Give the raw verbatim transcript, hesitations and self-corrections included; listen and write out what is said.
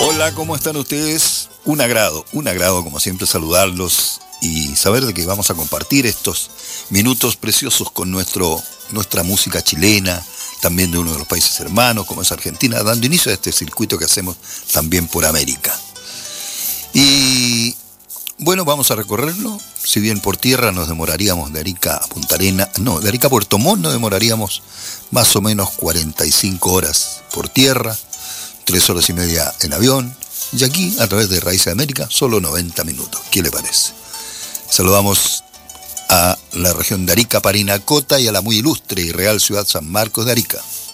Hola, ¿cómo están ustedes? Un agrado, un agrado como siempre saludarlos y saber de que vamos a compartir estos minutos preciosos con nuestro, nuestra música chilena, también de uno de los países hermanos como es Argentina, dando inicio a este circuito que hacemos también por América. Y bueno, vamos a recorrerlo. Si bien por tierra nos demoraríamos de Arica a Punta Arenas, no, de Arica a Puerto Montt nos demoraríamos más o menos cuarenta y cinco horas por tierra, tres horas y media en avión, y aquí, a través de Raíces de América, solo noventa minutos. ¿Qué le parece? Saludamos a la región de Arica, Parinacota y a la muy ilustre y real ciudad San Marcos de Arica.